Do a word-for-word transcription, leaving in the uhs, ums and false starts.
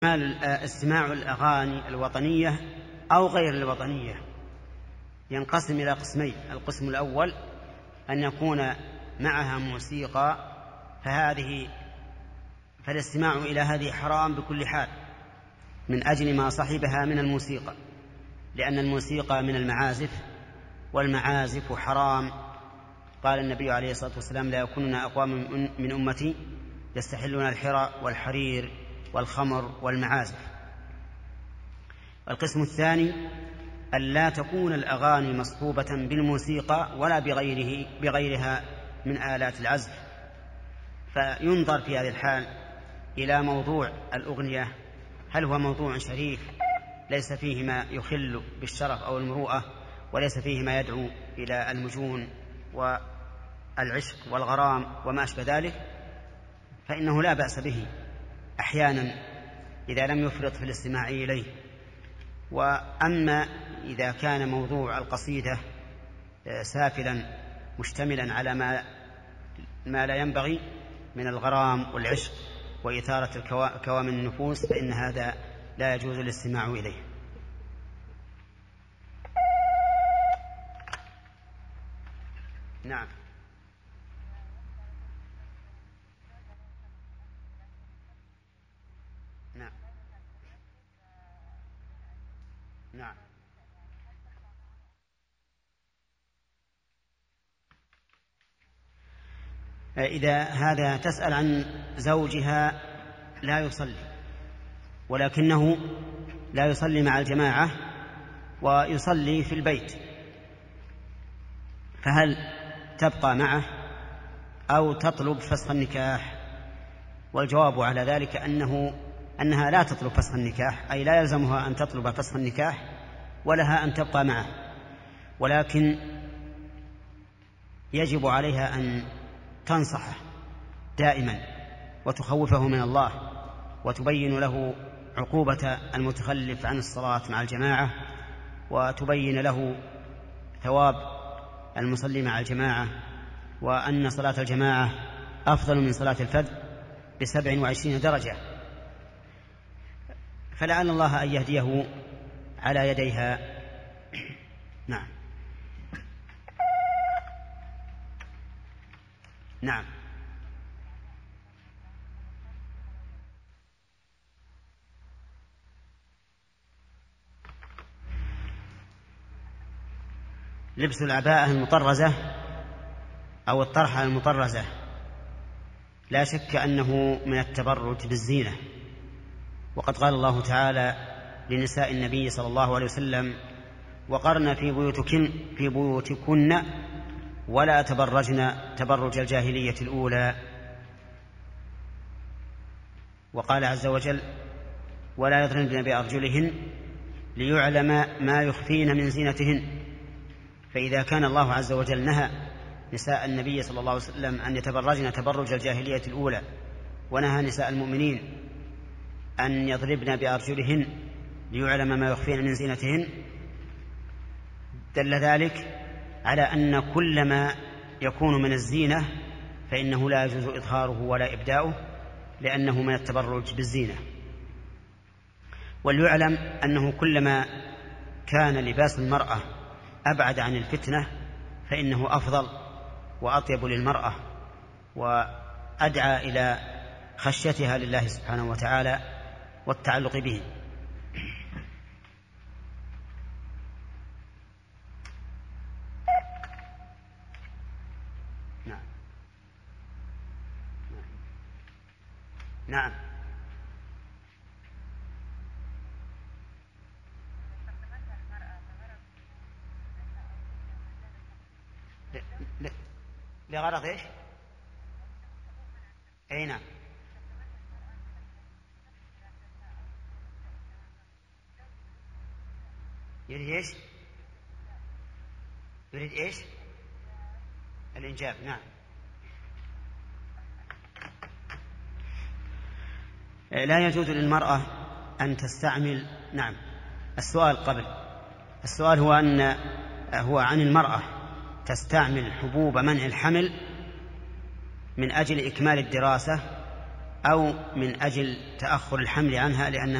استماع الأغاني الوطنية أو غير الوطنية ينقسم إلى قسمين. القسم الأول أن يكون معها موسيقى، فهذه فالاستماع إلى هذه حرام بكل حال من أجل ما صحبها من الموسيقى، لأن الموسيقى من المعازف، والمعازف حرام. قال النبي عليه الصلاة والسلام: لا يكونن أقوام من أمتي يستحلون الحرى والحرير والخمر والمعازف. القسم الثاني أن لا تكون الأغاني مصحوبة بالموسيقى ولا بغيره بغيرها من آلات العزف، فينظر في هذه الحال إلى موضوع الأغنية، هل هو موضوع شريف ليس فيه ما يخل بالشرف أو المروءة، وليس فيه ما يدعو إلى المجون والعشق والغرام وما أشبه ذلك، فإنه لا بأس به أحيانا إذا لم يفرط في الاستماع إليه. وأما إذا كان موضوع القصيدة سافلا مشتملا على ما, ما لا ينبغي من الغرام والعشق وإثارة كوامن النفوس، فإن هذا لا يجوز الاستماع إليه. نعم نعم نعم إذا هذا تسأل عن زوجها لا يصلي، ولكنه لا يصلي مع الجماعة ويصلي في البيت، فهل تبقى معه أو تطلب فسخ النكاح؟ والجواب على ذلك أنه أنها لا تطلب فسخ النكاح، أي لا يلزمها أن تطلب فسخ النكاح، ولها أن تبقى معه، ولكن يجب عليها أن تنصحه دائما وتخوفه من الله، وتبين له عقوبة المتخلف عن الصلاة مع الجماعة، وتبين له ثواب المصلي مع الجماعة، وأن صلاة الجماعة أفضل من صلاة الفذ بسبع وعشرين درجة، فلعل الله أن يهديه على يديها. نعم نعم لبس العباءة المطرزة أو الطرحة المطرزة لا شك أنه من التبرج بالزينة، وقد قال الله تعالى لنساء النبي صلى الله عليه وسلم: وقرن في بيوتكن في بيوتكن ولا تبرجن تبرج الجاهلية الأولى. وقال عز وجل: ولا يضربن بأرجلهن ليعلم ما يخفين من زينتهن. فإذا كان الله عز وجل نهى نساء النبي صلى الله عليه وسلم أن يتبرجن تبرج الجاهلية الأولى، ونهى نساء المؤمنين أن يضربن بأرجلهن ليعلم ما يخفين من زينتهن، دل ذلك على أن كل ما يكون من الزينة فإنه لا يجوز إظهاره ولا إبداؤه، لأنه من التبرج بالزينة. وليعلم أنه كلما كان لباس المرأة أبعد عن الفتنة فإنه أفضل وأطيب للمرأة، وأدعى إلى خشيتها لله سبحانه وتعالى والتعلق به. نعم نعم لغرض إيش؟ أي نعم يريد إيش؟ يريد إيش؟ الإنجاب. نعم لا يجوز للمرأة أن تستعمل. نعم السؤال قبل السؤال هو أن هو عن المرأة تستعمل حبوب منع الحمل من أجل إكمال الدراسة أو من أجل تأخر الحمل عنها لأن